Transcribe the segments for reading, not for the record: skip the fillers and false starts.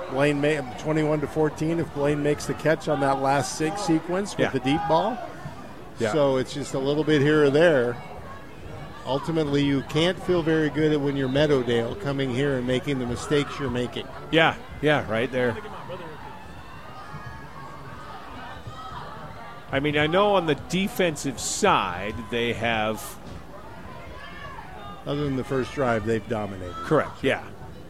Blaine 21-14 if Blaine makes the catch on that last sequence with the deep ball. Yeah. So it's just a little bit here or there. Ultimately, you can't feel very good at when you're Meadowdale coming here and making the mistakes you're making. Yeah, right there. I mean, I know on the defensive side they have... Other than the first drive, they've dominated. Correct, yeah.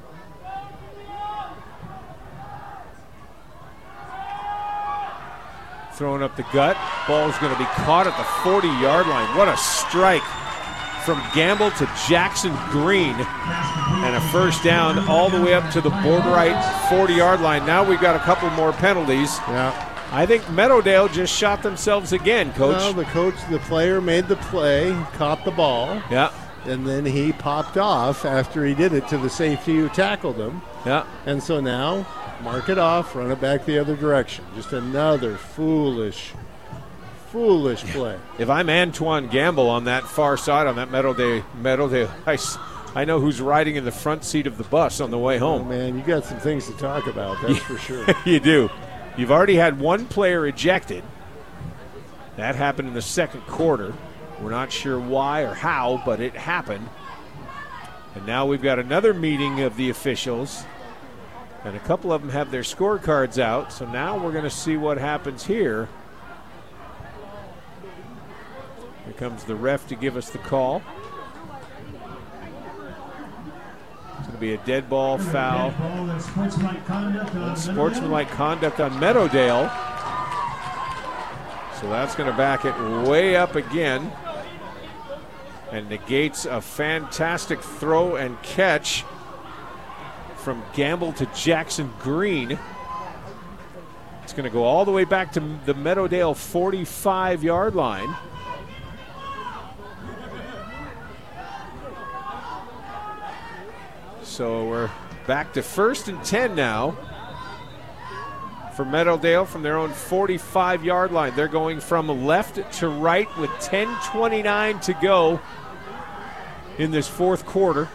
Throwing up the gut. Ball's going to be caught at the 40-yard line. What a strike from Gamble to Jackson Green. And a first down all the way up to the border right 40-yard line. Now we've got a couple more penalties. Yeah. I think Meadowdale just shot themselves again, Coach. Well, the player made the play, caught the ball. Yeah. And then he popped off after he did it to the safety who tackled him. Yeah. And so now, mark it off, run it back the other direction. Just another foolish play. If I'm Antoine Gamble on that far side, on that Meadowdale, I know who's riding in the front seat of the bus on the way home. Oh, man, you got some things to talk about, that's for sure. You do. You've already had one player ejected. That happened in the second quarter. We're not sure why or how, but it happened. And now we've got another meeting of the officials. And a couple of them have their scorecards out. So now we're going to see what happens here. Here comes the ref to give us the call. It's going to be a dead ball foul. Sportsmanlike conduct on Meadowdale. So that's going to back it way up again and negates a fantastic throw and catch from Gamble to Jackson Green. It's going to go all the way back to the Meadowdale 45-yard line. So we're back to 1st and 10 now for Meadowdale from their own 45-yard line. They're going from left to right with 10:29 to go in this fourth quarter.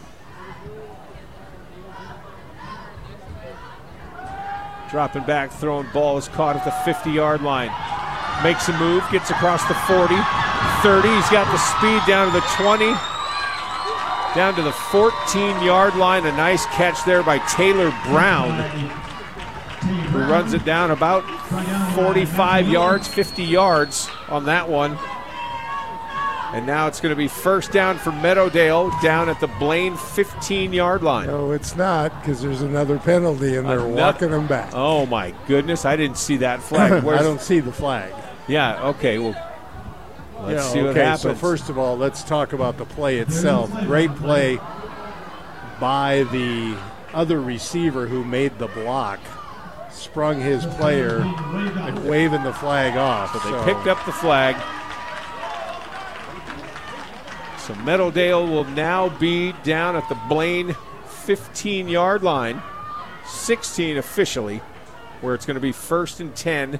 Dropping back, throwing ball is caught at the 50-yard line. Makes a move, gets across the 40, 30. He's got the speed down to the 20, down to the 14-yard line. A nice catch there by Taylor Brown, who runs it down about 45 yards, 50 yards on that one. And now it's going to be first down for Meadowdale down at the Blaine 15-yard line. No, it's not, because there's another penalty and they're walking them back. Oh, my goodness. I didn't see that flag. I don't see the flag. Yeah, okay. Well, let's see what happens. So first of all, let's talk about the play itself. Great play by the other receiver who made the block. Sprung his player and waving the flag off. So they picked up the flag. So Meadowdale will now be down at the Blaine 15-yard line, 16 officially, where it's going to be 1st and 10.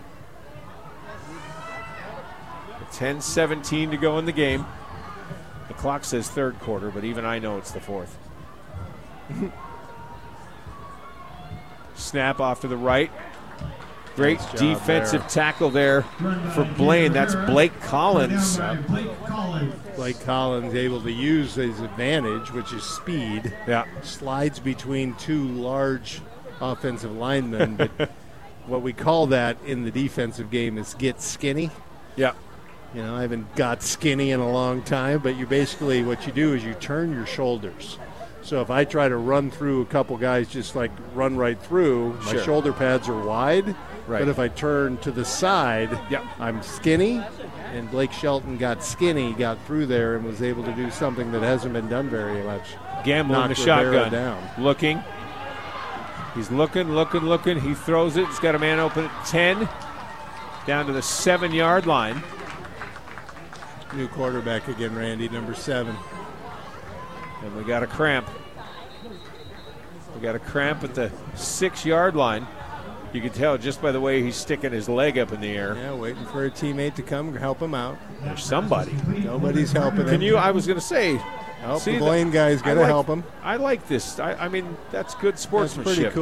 10:17 to go in the game. The clock says third quarter, but even I know it's the fourth. Snap off to the right. Great nice defensive tackle there for Blaine. That's Blake Collins. Blake Collins able to use his advantage, which is speed. Yeah. Slides between two large offensive linemen. But what we call that in the defensive game is get skinny. Yeah. You know, I haven't got skinny in a long time, but you basically, what you do is you turn your shoulders. So if I try to run through a couple guys, just like run right through, my shoulder pads are wide. Right. But if I turn to the side, I'm skinny. And Blake Shelton got skinny, got through there, and was able to do something that hasn't been done very much. Gamble in the shotgun. Down. Looking. He's looking. He throws it. He's got a man open at 10. Down to the 7-yard line. New quarterback again, Randy, number 7. And we got a cramp. We got a cramp at the 6-yard line. You can tell just by the way he's sticking his leg up in the air. Yeah, waiting for a teammate to come help him out. There's somebody. Nobody's helping him. I was going to say. The Blaine guy's got to help him. I like this. I mean, that's good sportsmanship. That's pretty cool.